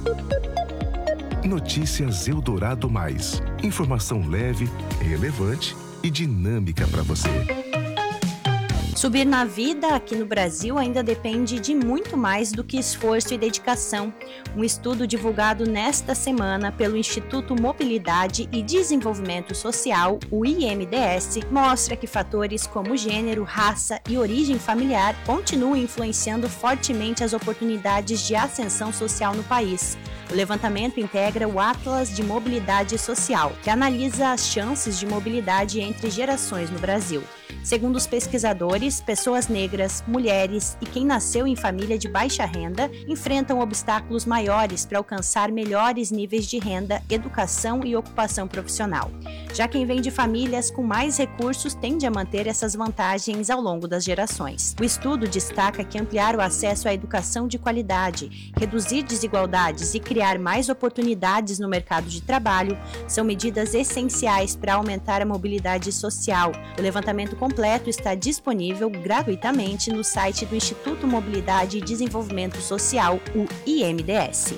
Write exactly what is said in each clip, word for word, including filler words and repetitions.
Notícias Eldorado Mais. Informação leve, relevante e dinâmica para você. Subir na vida aqui no Brasil ainda depende de muito mais do que esforço e dedicação. Um estudo divulgado nesta semana pelo Instituto Mobilidade e Desenvolvimento Social, o I M D S, mostra que fatores como gênero, raça e origem familiar continuam influenciando fortemente as oportunidades de ascensão social no país. O levantamento integra o Atlas de Mobilidade Social, que analisa as chances de mobilidade entre gerações no Brasil. Segundo os pesquisadores, pessoas negras, mulheres e quem nasceu em família de baixa renda enfrentam obstáculos maiores para alcançar melhores níveis de renda, educação e ocupação profissional. Já quem vem de famílias com mais recursos tende a manter essas vantagens ao longo das gerações. O estudo destaca que ampliar o acesso à educação de qualidade, reduzir desigualdades e criar mais oportunidades no mercado de trabalho são medidas essenciais para aumentar a mobilidade social. O levantamento completo está disponível gratuitamente no site do Instituto Mobilidade e Desenvolvimento Social, o I M D S.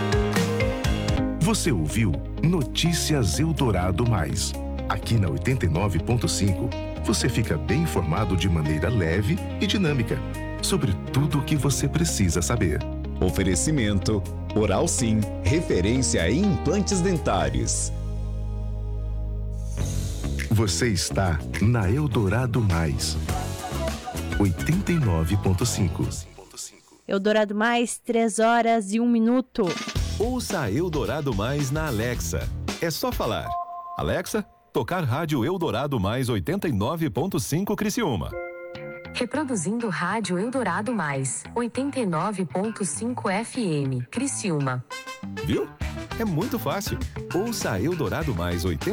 Você ouviu Notícias Eldorado Mais. Aqui na oitenta e nove ponto cinco, você fica bem informado de maneira leve e dinâmica sobre tudo o que você precisa saber. Oferecimento Oral Sim, referência em implantes dentários. Você está na Eldorado Mais, oitenta e nove ponto cinco. Eldorado Mais, três horas e um minuto. Ouça Eldorado Mais na Alexa. É só falar. Alexa, tocar rádio Eldorado Mais oitenta e nove ponto cinco Criciúma. Reproduzindo rádio Eldorado Mais, oitenta e nove ponto cinco F M, Criciúma. Viu? É muito fácil. Ouça Eldorado Mais oitenta